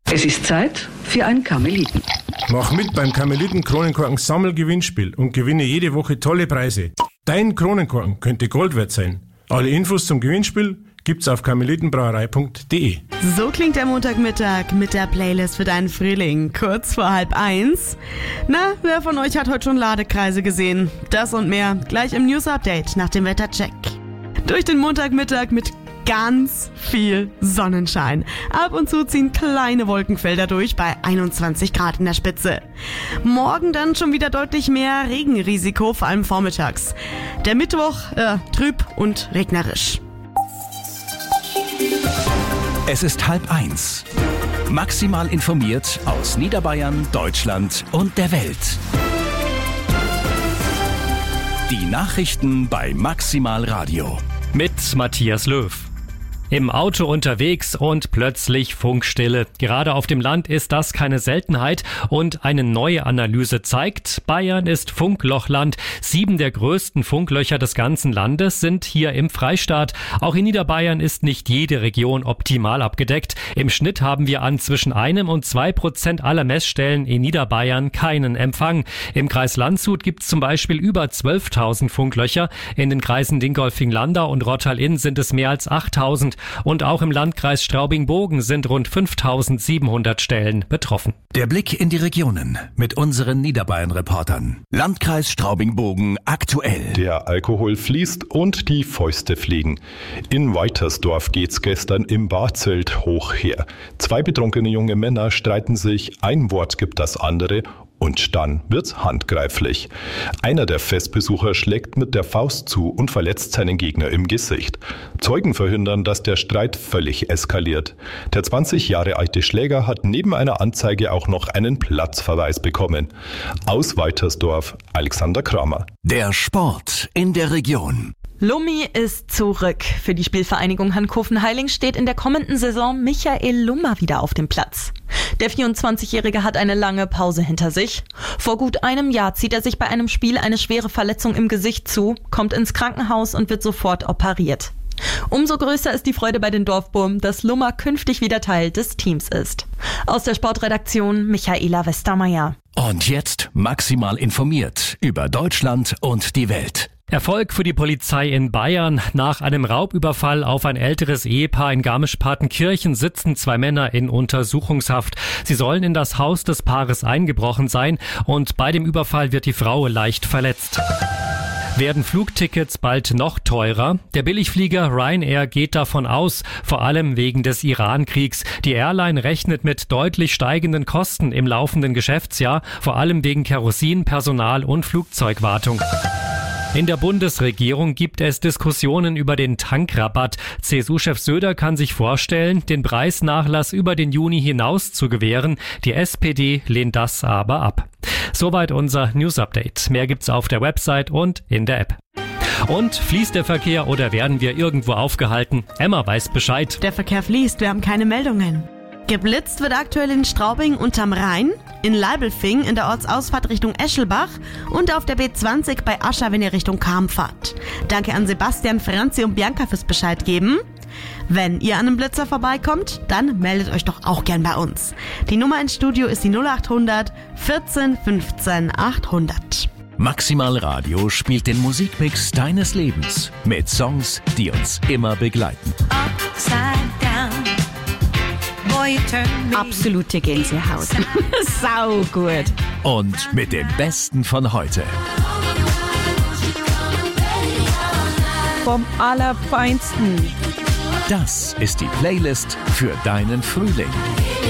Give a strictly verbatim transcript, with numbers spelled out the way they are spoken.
Es ist Zeit für ein Karmeliten. Mach mit beim Karmeliten-Kronenkorken-Sammelgewinnspiel und gewinne jede Woche tolle Preise. Dein Kronenkorken könnte Gold wert sein. Alle Infos zum Gewinnspiel gibt's auf karmelitenbrauerei punkt de. So klingt der Montagmittag mit der Playlist für deinen Frühling, kurz vor halb eins. Na, wer von euch hat heute schon Ladekreise gesehen? Das und mehr gleich im News-Update nach dem Wettercheck. Durch den Montagmittag mit ganz viel Sonnenschein. Ab und zu ziehen kleine Wolkenfelder durch bei einundzwanzig Grad in der Spitze. Morgen dann schon wieder deutlich mehr Regenrisiko, vor allem vormittags. Der Mittwoch äh, trüb und regnerisch. Es ist halb eins. Maximal informiert aus Niederbayern, Deutschland und der Welt. Die Nachrichten bei Maximal Radio. Mit Matthias Löw. Im Auto unterwegs und plötzlich Funkstille. Gerade auf dem Land ist das keine Seltenheit und eine neue Analyse zeigt, Bayern ist Funklochland. Sieben der größten Funklöcher des ganzen Landes sind hier im Freistaat. Auch in Niederbayern ist nicht jede Region optimal abgedeckt. Im Schnitt haben wir an zwischen einem und zwei Prozent aller Messstellen in Niederbayern keinen Empfang. Im Kreis Landshut gibt es zum Beispiel über zwölftausend Funklöcher. In den Kreisen Dingolfing-Landau und Rottal-Inn sind es mehr als achttausend. Und auch im Landkreis Straubing-Bogen sind rund fünftausendsiebenhundert Stellen betroffen. Der Blick in die Regionen mit unseren Niederbayern-Reportern. Landkreis Straubing-Bogen aktuell. Der Alkohol fließt und die Fäuste fliegen. In Weitersdorf geht's gestern im Barzelt hoch her. Zwei betrunkene junge Männer streiten sich, ein Wort gibt das andere und dann wird's handgreiflich. Einer der Festbesucher schlägt mit der Faust zu und verletzt seinen Gegner im Gesicht. Zeugen verhindern, dass der Streit völlig eskaliert. Der zwanzig Jahre alte Schläger hat neben einer Anzeige auch noch einen Platzverweis bekommen. Aus Weitersdorf, Alexander Kramer. Der Sport in der Region. Lummi ist zurück. Für die Spielvereinigung Hankofen-Heiling steht in der kommenden Saison Michael Lummer wieder auf dem Platz. Der vierundzwanzigjährige hat eine lange Pause hinter sich. Vor gut einem Jahr zieht er sich bei einem Spiel eine schwere Verletzung im Gesicht zu, kommt ins Krankenhaus und wird sofort operiert. Umso größer ist die Freude bei den Dorfburm, dass Lummer künftig wieder Teil des Teams ist. Aus der Sportredaktion Michaela Westermeier. Und jetzt maximal informiert über Deutschland und die Welt. Erfolg für die Polizei in Bayern. Nach einem Raubüberfall auf ein älteres Ehepaar in Garmisch-Partenkirchen sitzen zwei Männer in Untersuchungshaft. Sie sollen in das Haus des Paares eingebrochen sein und bei dem Überfall wird die Frau leicht verletzt. Werden Flugtickets bald noch teurer? Der Billigflieger Ryanair geht davon aus, vor allem wegen des Iran-Kriegs. Die Airline rechnet mit deutlich steigenden Kosten im laufenden Geschäftsjahr, vor allem wegen Kerosin, Personal und Flugzeugwartung. In der Bundesregierung gibt es Diskussionen über den Tankrabatt. C S U-Chef Söder kann sich vorstellen, den Preisnachlass über den Juni hinaus zu gewähren. Die S P D lehnt das aber ab. Soweit unser News-Update. Mehr gibt's auf der Website und in der App. Und fließt der Verkehr oder werden wir irgendwo aufgehalten? Emma weiß Bescheid. Der Verkehr fließt, wir haben keine Meldungen. Geblitzt wird aktuell in Straubing unterm Rhein, in Leibelfing in der Ortsausfahrt Richtung Eschelbach und auf der B zwanzig bei Ascha, wenn ihr Richtung Cham fahrt. Danke an Sebastian, Franzi und Bianca fürs Bescheid geben. Wenn ihr an einem Blitzer vorbeikommt, dann meldet euch doch auch gern bei uns. Die Nummer ins Studio ist die null acht hundert vierzehn fünfzehn achthundert. Maximal Radio spielt den Musikmix deines Lebens mit Songs, die uns immer begleiten. Absolute Gänsehaut. Sau gut. Und mit dem Besten von heute. Vom Allerfeinsten. Das ist die Playlist für deinen Frühling.